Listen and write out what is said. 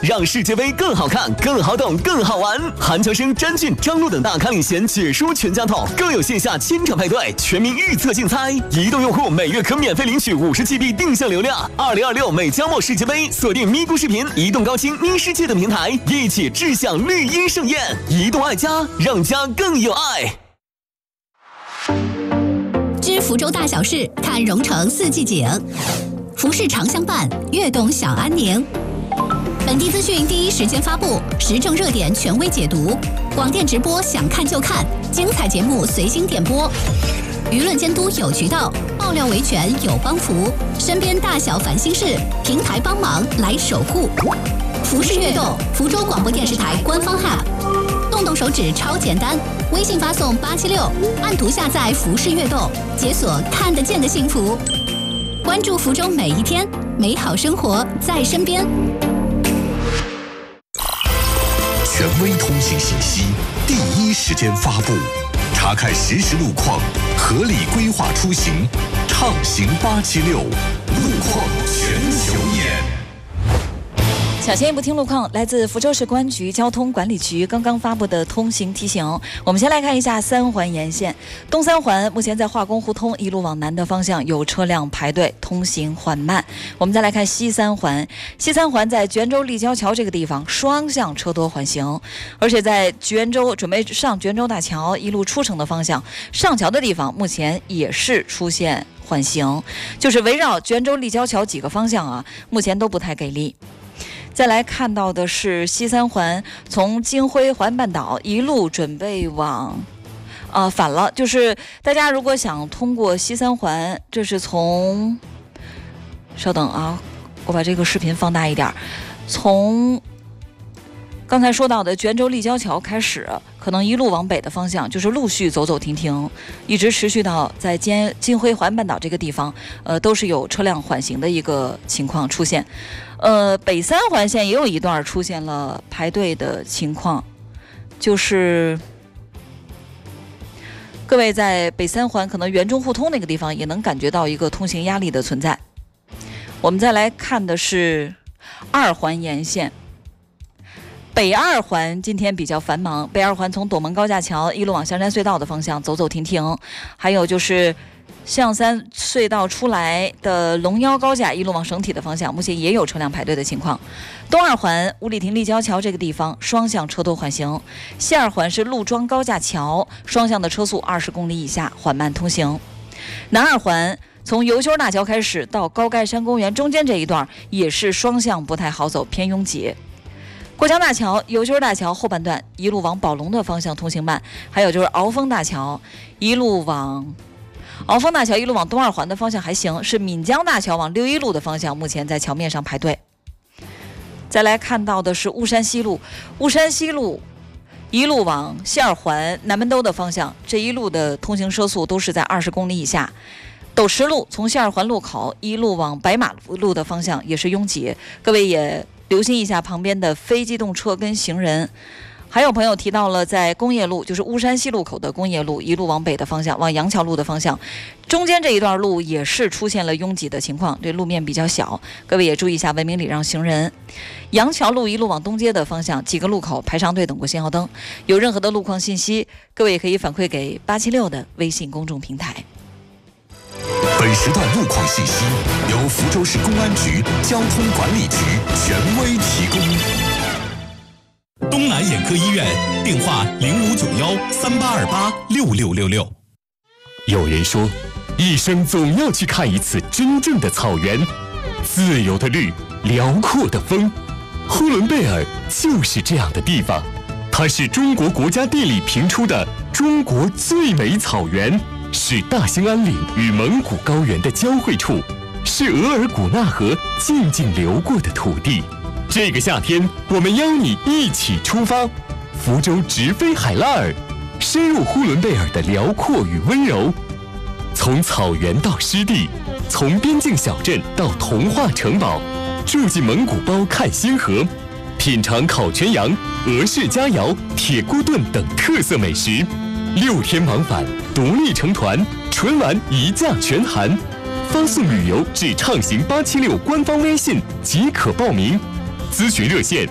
让世界杯更好看、更好懂、更好玩。韩乔生、詹俊、张璐等大咖领衔解说全家桶，更有线下千场派对、全民预测竞猜。移动用户每月可免费领取50GB 定向流量。2026美加墨世界杯，锁定咪咕视频、移动高清、咪世界等平台，一起志向绿茵盛宴。移动爱家，让家更有爱。 知福州大小事，看蓉城四季景。服饰常相伴，悦动享安宁。本地资讯第一时间发布，时政热点权威解读，广电直播想看就看，精彩节目随心点播。舆论监督有渠道，爆料维权有帮扶，身边大小烦心事，平台帮忙来守护。服饰悦动，福州广播电视台官方 App， 动动手指超简单，微信发送876，按图下载服饰悦动，解锁看得见的幸福。关注福州每一天，美好生活在身边。 权威通信信息，第一时间发布，查看实时路况，合理规划出行，畅行876，路况全球眼。 抢先一步听路况，来自福州市公安局交通管理局刚刚发布的通行提醒。我们先来看一下三环沿线，东三环目前在化工胡同一路往南的方向有车辆排队，通行缓慢。我们再来看西三环，西三环在泉州立交桥这个地方双向车多缓行，而且在泉州准备上泉州大桥一路出城的方向，上桥的地方目前也是出现缓行，就是围绕泉州立交桥几个方向啊，目前都不太给力。再来看到的是西三环从金辉环半岛一路准备往反了，就是大家如果想通过西三环，这是从稍等啊，我把这个视频放大一点，从刚才说到的泉州立交桥开始，可能一路往北的方向就是陆续走走停停，一直持续到在金辉环半岛这个地方，都是有车辆缓行的一个情况出现。北三环线也有一段出现了排队的情况，就是各位在北三环可能园中互通那个地方也能感觉到一个通行压力的存在。我们再来看的是二环沿线，北二环今天比较繁忙，北二环从斗门高架桥一路往香山隧道的方向走走停停，还有就是象山隧道出来的龙腰高架一路往省体的方向，目前也有车辆排队的情况。东二环五里亭立交桥这个地方双向车多缓行，西二环是陆庄高架桥，双向的车速20公里以下，缓慢通行。南二环从油修大桥开始到高盖山公园中间这一段也是双向不太好走，偏拥挤。过江大桥、油修大桥后半段一路往宝龙的方向通行慢，还有就是鳌峰大桥一路往东二环的方向还行，是闽江大桥往61路的方向目前在桥面上排队。再来看到的是巫山西路一路往西二环南门兜的方向，这一路的通行车速都是在20公里以下。斗池路从西二环路口一路往白马路的方向也是拥挤，各位也留心一下旁边的非机动车跟行人。还有朋友提到了在工业路，就是巫山西路口的工业路一路往北的方向，往杨桥路的方向，中间这一段路也是出现了拥挤的情况，这路面比较小，各位也注意一下文明礼让行人。杨桥路一路往东街的方向，几个路口排长队等过信号灯，有任何的路况信息，各位也可以反馈给876的微信公众平台。 本时段路况信息由福州市公安局交通管理局权威提供。 东南眼科医院，电话059138286666。 有人说，一生总要去看一次真正的草原，自由的绿，辽阔的风。呼伦贝尔就是这样的地方，它是中国国家地理评出的中国最美草原，是大兴安岭与蒙古高原的交汇处，是额尔古纳河静静流过的土地。这个夏天，我们邀你一起出发，福州直飞海拉尔，深入呼伦贝尔的辽阔与温柔。从草原到湿地，从边境小镇到童话城堡，住进蒙古包看星河，品尝烤全羊、俄式佳肴、铁锅炖等特色美食。6天往返，独立成团，纯玩一价全含。发送旅游至畅行876官方微信即可报名。咨询热线